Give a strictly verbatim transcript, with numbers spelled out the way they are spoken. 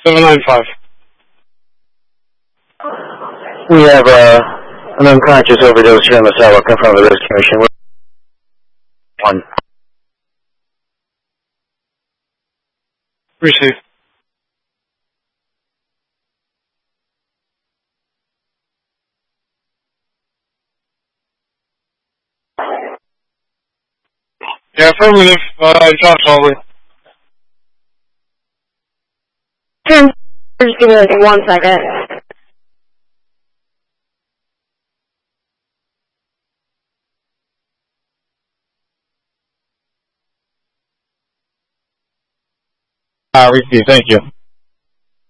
seven nine five. We have uh, an unconscious overdose here on the sidewalk in front of the rescue mission. One. Receive. Yeah, affirmative. Uh, John Solway. Just give me like one second. Uh, receive, thank you.